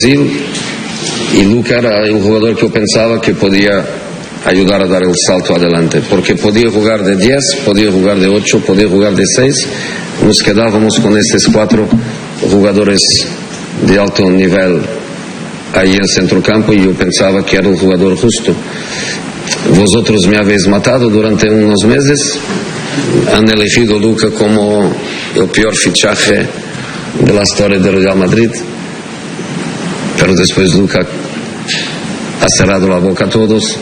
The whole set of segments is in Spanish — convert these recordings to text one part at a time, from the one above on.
y Luca era un jugador que yo pensaba que podía ayudar a dar el salto adelante, porque podía jugar de 10, podía jugar de 8, podía jugar de 6. Nos quedábamos con estos 4 jugadores de alto nivel ahí en centrocampo y yo pensaba que era el jugador justo. Vosotros me habéis matado durante unos meses, han elegido Luca como el peor fichaje de la historia del Real Madrid, pero después Luca ha cerrado la boca a todos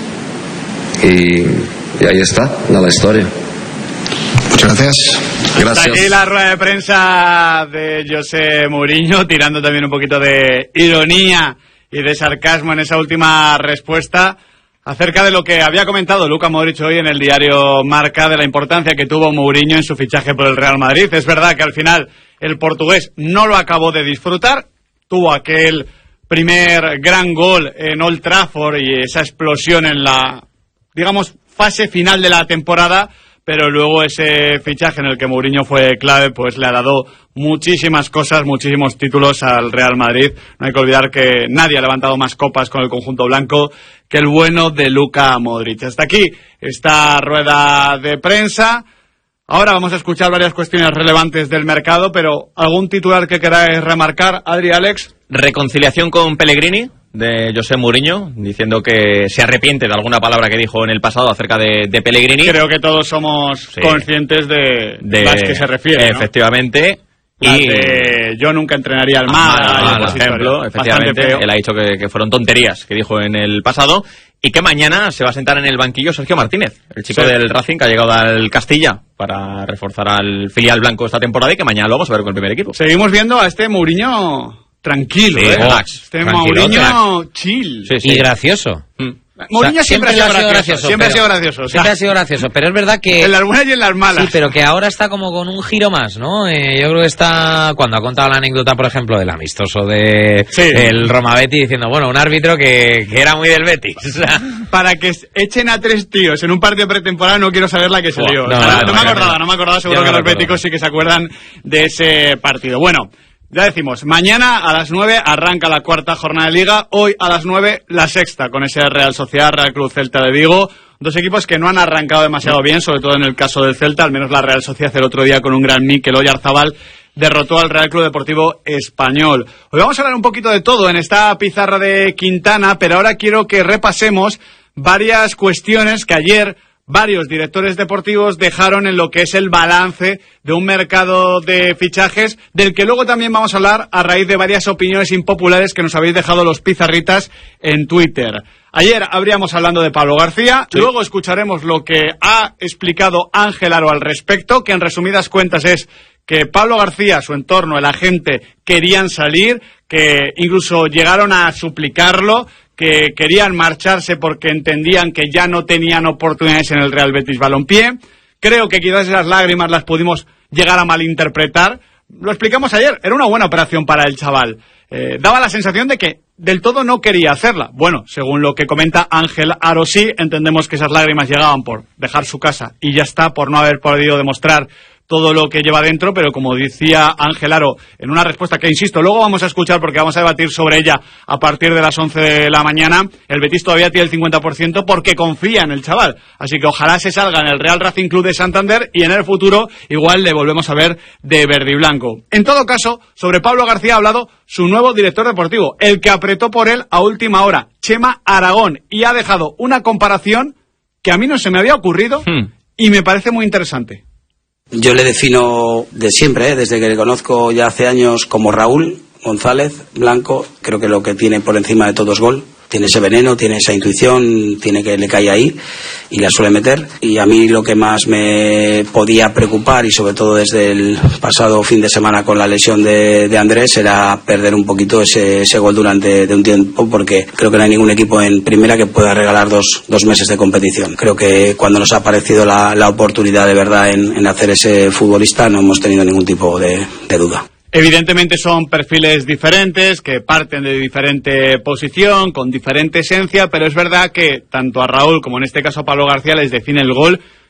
y ahí está, la historia. Muchas gracias. Hasta aquí la rueda de prensa de José Mourinho, tirando también un poquito de ironía y de sarcasmo en esa última respuesta acerca de lo que había comentado Luka Modric hoy en el diario Marca, de la importancia que tuvo Mourinho en su fichaje por el Real Madrid. Es verdad que al final el portugués no lo acabó de disfrutar, tuvo aquel primer gran gol en Old Trafford y esa explosión en la, digamos, fase final de la temporada, pero luego ese fichaje en el que Mourinho fue clave, pues le ha dado muchísimas cosas, muchísimos títulos al Real Madrid. No hay que olvidar que nadie ha levantado más copas con el conjunto blanco que el bueno de Luka Modric. Hasta aquí esta rueda de prensa. Ahora vamos a escuchar varias cuestiones relevantes del mercado, pero ¿algún titular que queráis remarcar, Adri, Alex? Reconciliación con Pellegrini de José Mourinho, diciendo que se arrepiente de alguna palabra que dijo en el pasado acerca de Pellegrini. Creo que todos somos conscientes de las que se refiere, ¿no? Efectivamente. Yo nunca entrenaría al Málaga, por ejemplo, efectivamente. Él ha dicho que fueron tonterías que dijo en el pasado y que mañana se va a sentar en el banquillo Sergio Martínez, el chico del Racing que ha llegado al Castilla para reforzar al filial blanco esta temporada y que mañana lo vamos a ver con el primer equipo. Seguimos viendo a este Mourinho tranquilo, relax. Este Mourinho chill. Y gracioso. Mourinho siempre ha sido gracioso. Siempre ha sido gracioso, pero es verdad que en las buenas y en las malas. Sí, pero que ahora está como con un giro más, ¿no? Yo creo que está, cuando ha contado la anécdota, por ejemplo, del amistoso de el Roma Betis, diciendo, bueno, un árbitro que era muy del Betis. O sea, para que echen a 3 tíos en un partido pretemporada no quiero saber la que se dio. No me acordaba, seguro que los béticos sí que se acuerdan de ese partido. Bueno, ya decimos, mañana a las 9 arranca la 4ª jornada de Liga, hoy a las 9 la 6ª, con ese Real Sociedad, Real Club Celta de Vigo, 2 equipos que no han arrancado demasiado bien, sobre todo en el caso del Celta, al menos la Real Sociedad el otro día con un gran Mikel Oyarzabal derrotó al Real Club Deportivo Español. Hoy vamos a hablar un poquito de todo en esta pizarra de Quintana, pero ahora quiero que repasemos varias cuestiones que ayer varios directores deportivos dejaron en lo que es el balance de un mercado de fichajes, del que luego también vamos a hablar a raíz de varias opiniones impopulares que nos habéis dejado los pizarritas en Twitter. Ayer habríamos hablando de Pablo García, luego escucharemos lo que ha explicado Ángel Aro al respecto, que en resumidas cuentas es que Pablo García, su entorno, el agente, querían salir, que incluso llegaron a suplicarlo, que querían marcharse porque entendían que ya no tenían oportunidades en el Real Betis Balompié. Creo que quizás esas lágrimas las pudimos llegar a malinterpretar. Lo explicamos ayer, era una buena operación para el chaval. Daba la sensación de que del todo no quería hacerla. Bueno, según lo que comenta Ángel Aro, sí, entendemos que esas lágrimas llegaban por dejar su casa y ya está, por no haber podido demostrar todo lo que lleva dentro, pero como decía Ángel Aro en una respuesta que, insisto, luego vamos a escuchar porque vamos a debatir sobre ella a partir de las 11 de la mañana, el Betis todavía tiene el 50% porque confía en el chaval. Así que ojalá se salga en el Real Racing Club de Santander y en el futuro igual le volvemos a ver de verde y blanco. En todo caso, sobre Pablo García ha hablado su nuevo director deportivo, el que apretó por él a última hora, Chema Aragón, y ha dejado una comparación que a mí no se me había ocurrido y me parece muy interesante. Yo le defino de siempre, desde que le conozco ya hace años, como Raúl González Blanco. Creo que lo que tiene por encima de todo es gol. Tiene ese veneno, tiene esa intuición, tiene que le cae ahí y la suele meter. Y a mí lo que más me podía preocupar, y sobre todo desde el pasado fin de semana con la lesión de Andrés, era perder un poquito ese gol durante un tiempo, porque creo que no hay ningún equipo en primera que pueda regalar dos meses de competición. Creo que cuando nos ha aparecido la oportunidad de verdad en hacer ese futbolista, no hemos tenido ningún tipo de duda. Evidentemente son perfiles diferentes, que parten de diferente posición, con diferente esencia, pero es verdad que tanto a Raúl como en este caso a Pablo García les define el gol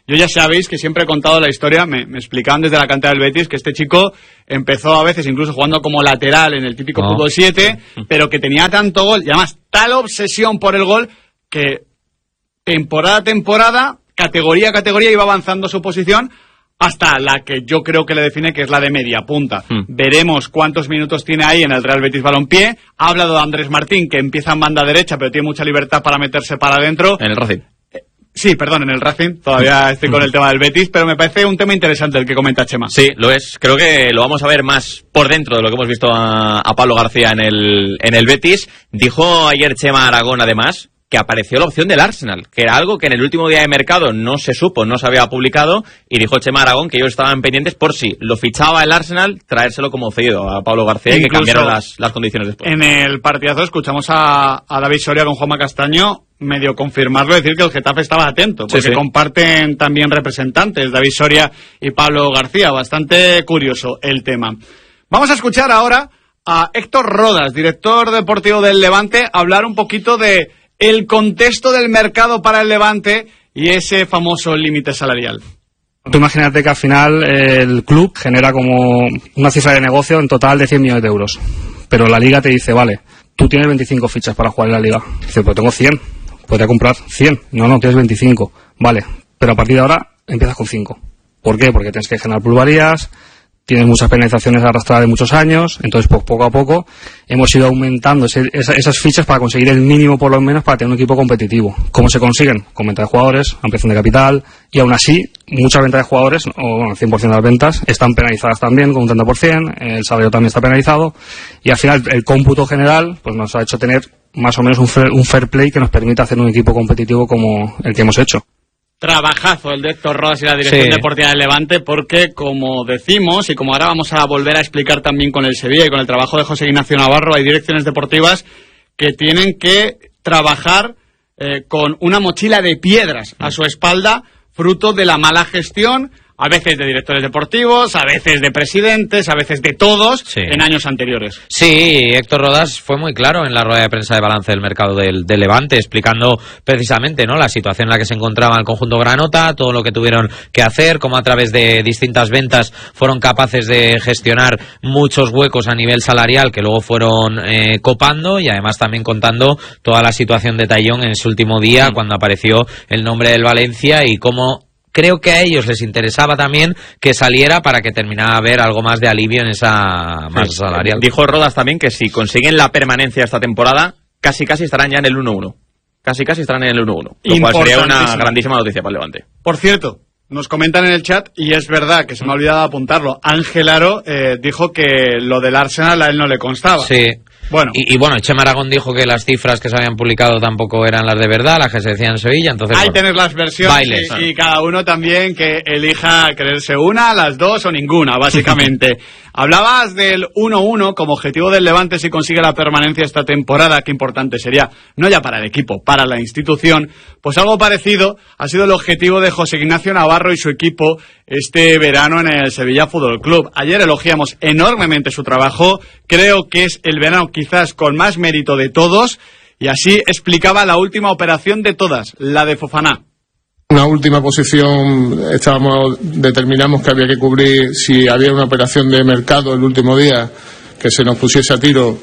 Yo ya sabéis que siempre he contado la historia, me explicaban desde la cantera del Betis que este chico empezó a veces incluso jugando como lateral en el típico fútbol 7, pero que tenía tanto gol y además tal obsesión por el gol que temporada a temporada, categoría a categoría iba avanzando su posición hasta la que yo creo que le define, que es la de media punta. Veremos cuántos minutos tiene ahí en el Real Betis Balompié. Ha hablado de Andrés Martín, que empieza en banda derecha, pero tiene mucha libertad para meterse para adentro. En el Racing. Sí, perdón, en el Racing. Todavía estoy con el tema del Betis, pero me parece un tema interesante el que comenta Chema. Sí, lo es. Creo que lo vamos a ver más por dentro de lo que hemos visto a Pablo García en el Betis. Dijo ayer Chema Aragón, además, que apareció la opción del Arsenal, que era algo que en el último día de mercado no se supo, no se había publicado, y dijo Chema Aragón que ellos estaban pendientes por si lo fichaba el Arsenal, traérselo como cedido a Pablo García. Incluso, y que cambiaron las condiciones después. En el partidazo escuchamos a David Soria con Juanma Castaño medio confirmarlo, decir que el Getafe estaba atento, porque comparten también representantes, David Soria y Pablo García. Bastante curioso el tema. Vamos a escuchar ahora a Héctor Rodas, director deportivo del Levante, hablar un poquito de el contexto del mercado para el Levante y ese famoso límite salarial. Tú imagínate que al final el club genera como una cifra de negocio en total de 100 millones de euros. Pero la liga te dice, vale, tú tienes 25 fichas para jugar en la liga. Dice, pues tengo 100, podría comprar 100. No, tienes 25. Vale, pero a partir de ahora empiezas con 5. ¿Por qué? Porque tienes que generar plusvalías, tienes muchas penalizaciones arrastradas de muchos años, entonces pues poco a poco hemos ido aumentando esas fichas para conseguir el mínimo por lo menos para tener un equipo competitivo. ¿Cómo se consiguen? Con venta de jugadores, ampliación de capital, y aún así muchas ventas de jugadores, o bueno, el 100% de las ventas, están penalizadas también con un 30%, el salario también está penalizado, y al final el cómputo general pues nos ha hecho tener más o menos un fair play que nos permite hacer un equipo competitivo como el que hemos hecho. Trabajazo el de Héctor Rodas y la dirección deportiva del Levante, porque como decimos y como ahora vamos a volver a explicar también con el Sevilla y con el trabajo de José Ignacio Navarro, hay direcciones deportivas que tienen que trabajar con una mochila de piedras a su espalda, fruto de la mala gestión, a veces de directores deportivos, a veces de presidentes, a veces de todos, en años anteriores. Sí, Héctor Rodas fue muy claro en la rueda de prensa de balance del mercado del Levante, explicando precisamente, ¿no?, la situación en la que se encontraba el conjunto granota, todo lo que tuvieron que hacer, cómo a través de distintas ventas fueron capaces de gestionar muchos huecos a nivel salarial que luego fueron copando, y además también contando toda la situación de Tallón en ese último día cuando apareció el nombre del Valencia, y cómo creo que a ellos les interesaba también que saliera para que terminara a haber algo más de alivio en esa masa salarial. Dijo Rodas también que si consiguen la permanencia esta temporada, casi estarán ya en el 1-1. Casi estarán en el 1-1. Lo cual sería una grandísima noticia para el Levante. Por cierto, nos comentan en el chat, y es verdad que se me ha olvidado apuntarlo, Ángel Aro dijo que lo del Arsenal a él no le constaba. Sí. Bueno. Y bueno, Chema Aragón dijo que las cifras que se habían publicado tampoco eran las de verdad, las que se decían en Sevilla, entonces... Ahí tenés las versiones y cada uno también que elija creerse una, las dos o ninguna, básicamente. Hablabas del 1-1 como objetivo del Levante si consigue la permanencia esta temporada. Qué importante sería, no ya para el equipo, para la institución. Pues algo parecido ha sido el objetivo de José Ignacio Navarro y su equipo este verano en el Sevilla Fútbol Club. Ayer elogiamos enormemente su trabajo. Creo que es el verano quizás con más mérito de todos, y así explicaba la última operación de todas, la de Fofana. Una última posición, determinamos que había que cubrir si había una operación de mercado el último día que se nos pusiese a tiro,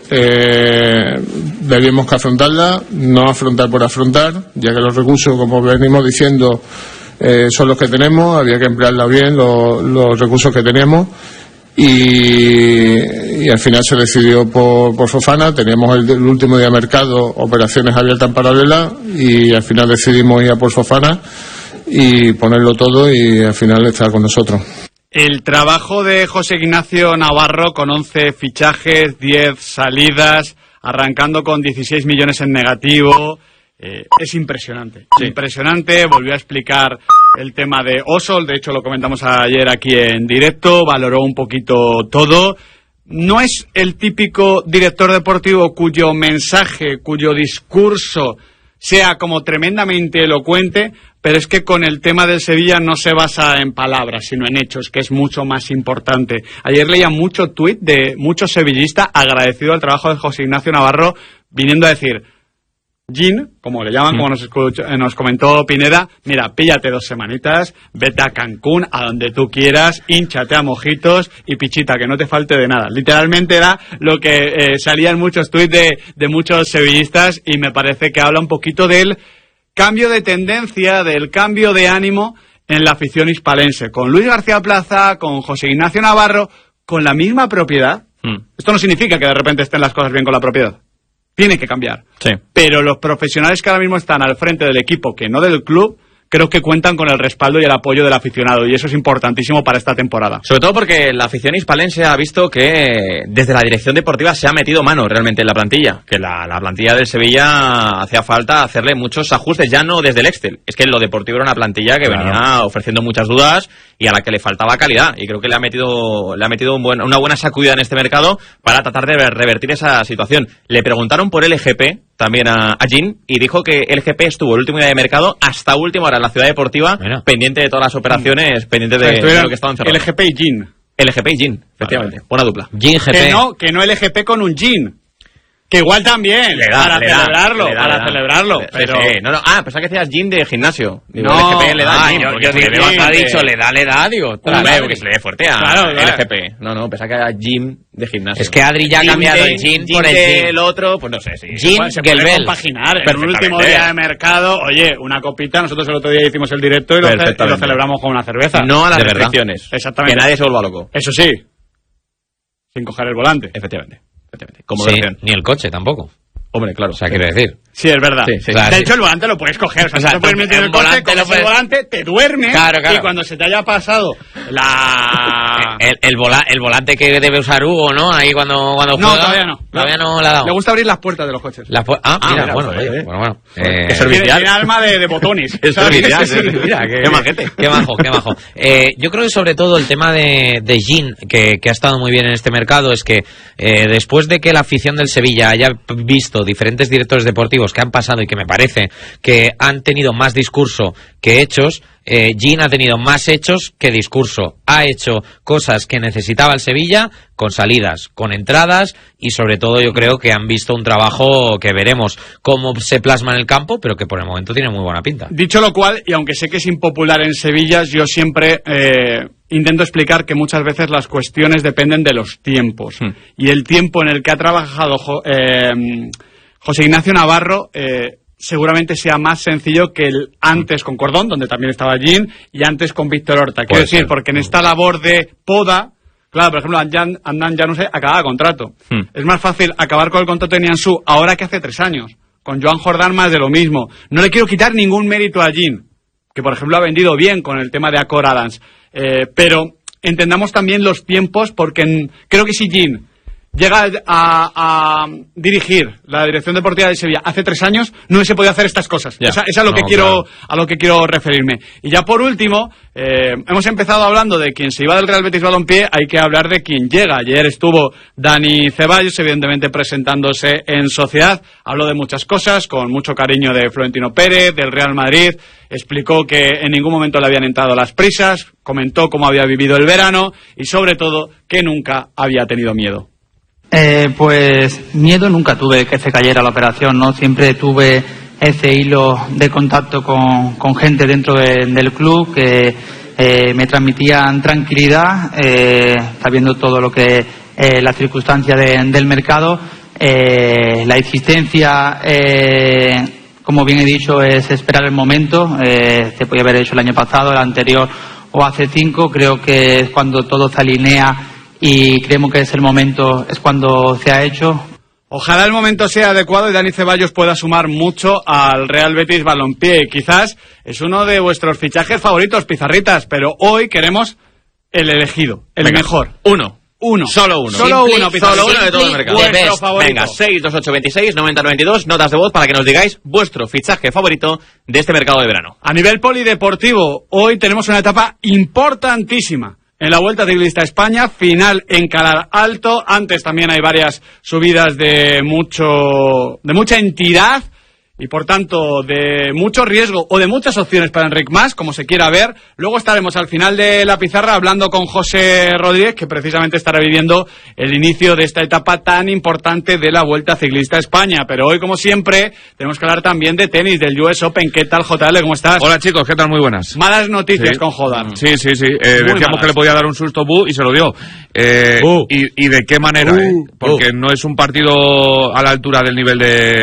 debíamos que afrontarla, no afrontar por afrontar, ya que los recursos, como venimos diciendo, son los que tenemos, había que emplearla bien, los recursos que teníamos. Y al final se decidió por Fofana. Teníamos el último día de mercado operaciones abiertas en paralela, y al final decidimos ir a por Fofana y ponerlo todo, y al final estar con nosotros. El trabajo de José Ignacio Navarro con 11 fichajes, 10 salidas, arrancando con 16 millones en negativo, es impresionante. Impresionante. Volvió a explicar el tema de Osol, de hecho lo comentamos ayer aquí en directo, valoró un poquito todo. No es el típico director deportivo cuyo mensaje, cuyo discurso sea como tremendamente elocuente, pero es que con el tema del Sevilla no se basa en palabras, sino en hechos, que es mucho más importante. Ayer leía mucho tuit de muchos sevillistas agradecido al trabajo de José Ignacio Navarro, viniendo a decir: Jin, como le llaman, como nos comentó Pineda, mira, píllate 2 semanitas, vete a Cancún, a donde tú quieras, hínchate a mojitos y pichita, que no te falte de nada. Literalmente era lo que salía en muchos tuits de muchos sevillistas, y me parece que habla un poquito del cambio de tendencia, del cambio de ánimo en la afición hispalense, con Luis García Plaza, con José Ignacio Navarro, con la misma propiedad. Esto no significa que de repente estén las cosas bien con la propiedad. Tiene que cambiar. Sí. Pero los profesionales que ahora mismo están al frente del equipo, que no del club, creo que cuentan con el respaldo y el apoyo del aficionado, y eso es importantísimo para esta temporada. Sobre todo porque la afición hispalense ha visto que desde la dirección deportiva se ha metido mano realmente en la plantilla, que la plantilla del Sevilla hacía falta hacerle muchos ajustes, ya no desde el Excel, es que en lo deportivo era una plantilla que venía ofreciendo muchas dudas y a la que le faltaba calidad, y creo que le ha metido una buena sacudida en este mercado para tratar de revertir esa situación. Le preguntaron por LGP también a Jin, y dijo que LGP estuvo el último día de mercado hasta última hora en la ciudad deportiva, pendiente de todas las operaciones, pendiente de lo que estaba encerrado. LGP y Jin. LGP y Jin, efectivamente. Buena dupla. Jin GP. Que no LGP con un Jin. Que igual también, para celebrarlo. Pero... pensaba que decías Jin de gimnasio. Digo, no, LGP le da Jin. Yo ha dicho, le da, digo. Porque se le dé fuerte a LGP. No, pensaba que era Jin de gimnasio. Es que Adri ya ha cambiado el Jin por el Jin. El otro, pues no sé si... Jin se puede compaginar. En un último día de mercado, oye, una copita, nosotros el otro día hicimos el directo y lo celebramos con una cerveza. No a las restricciones. Exactamente. Que nadie se vuelva loco. Eso sí, sin coger el volante. Efectivamente. Ni el coche tampoco. Hombre, claro. O sea, quiero decir. Sí, es verdad. Sí. De hecho, el volante lo puedes coger. O sea, te puedes meter en el coche, coges el volante, te duermes, y cuando se te haya pasado el volante que debe usar Hugo, ¿no? Ahí cuando juega. No, todavía no. Todavía no le ha dado. Le gusta abrir las puertas de los coches. Mira, bueno. Es servicial. Tiene alma de botones. Es servicial. Mira, qué majete. Qué majo. Yo creo que sobre todo el tema de Jin, que ha estado muy bien en este mercado, es que después de que la afición del Sevilla haya visto diferentes directores deportivos que han pasado y que me parece que han tenido más discurso que hechos, Jin ha tenido más hechos que discurso. Ha hecho cosas que necesitaba el Sevilla, con salidas, con entradas, y sobre todo yo creo que han visto un trabajo que veremos cómo se plasma en el campo, pero que por el momento tiene muy buena pinta. Dicho lo cual, y aunque sé que es impopular en Sevilla, yo siempre intento explicar que muchas veces las cuestiones dependen de los tiempos. Y el tiempo en el que ha trabajado José Ignacio Navarro seguramente sea más sencillo que el antes con Cordón, donde también estaba Jin, y antes con Víctor Horta. Quiero decir, porque en esta labor de poda, claro, por ejemplo, Adnan Januzaj acababa contrato. Es más fácil acabar con el contrato de Nianzú ahora que hace 3 años. Con Joan Jordán más de lo mismo. No le quiero quitar ningún mérito a Jin, que por ejemplo ha vendido bien con el tema de Accor Adams. Pero entendamos también los tiempos, porque creo que si Jin llega a dirigir la dirección deportiva de Sevilla hace 3 años, no se podía hacer estas cosas. Es a lo que quiero referirme. Y ya por último, hemos empezado hablando de quien se iba del Real Betis Balompié, hay que hablar de quien llega. Ayer estuvo Dani Ceballos, evidentemente presentándose en Sociedad. Habló de muchas cosas, con mucho cariño de Florentino Pérez, del Real Madrid. Explicó que en ningún momento le habían entrado las prisas, comentó cómo había vivido el verano y sobre todo que nunca había tenido miedo. Pues miedo nunca tuve que se cayera la operación, ¿no? Siempre tuve ese hilo de contacto con gente dentro del club que me transmitían tranquilidad, sabiendo todo lo que las circunstancias del mercado, la existencia, como bien he dicho, es esperar el momento. Se podía haber hecho el año pasado, el anterior o hace 5. Creo que es cuando todo se alinea y creemos que es el momento, es cuando se ha hecho. Ojalá el momento sea adecuado y Dani Ceballos pueda sumar mucho al Real Betis Balompié. Quizás es uno de vuestros fichajes favoritos, Pizarritas, pero hoy queremos el elegido, el mejor. Uno. Solo uno, Pizarritas. De todo el mercado. Vuestro favorito. Venga, 628269092, notas de voz para que nos digáis vuestro fichaje favorito de este mercado de verano. A nivel polideportivo, hoy tenemos una etapa importantísima. En la Vuelta Ciclista a España, final en Calar Alto. Antes también hay varias subidas de mucha entidad. y por tanto de mucho riesgo o de muchas opciones para Enric Mas, como se quiera ver. Luego estaremos al final de la pizarra hablando con José Rodríguez, que precisamente estará viviendo el inicio de esta etapa tan importante de la Vuelta Ciclista a España. Pero hoy, como siempre, tenemos que hablar también de tenis, del US Open. ¿Qué tal, JL? ¿Cómo estás? Hola, chicos, ¿qué tal? Muy buenas. Malas noticias con Jodar. Sí. Decíamos malas, que le podía dar un susto y se lo dio. ¿Y de qué manera? Porque no es un partido a la altura del nivel de